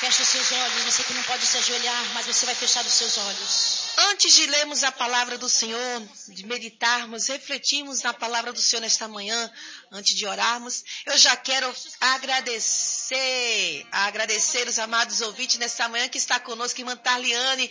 Feche os seus olhos, você que não pode se ajoelhar, mas você vai fechar os seus olhos. Antes de lermos a palavra do Senhor, de meditarmos, refletirmos na palavra do Senhor nesta manhã, antes de orarmos, eu já quero agradecer os amados ouvintes nesta manhã que está conosco, irmã Tarliane,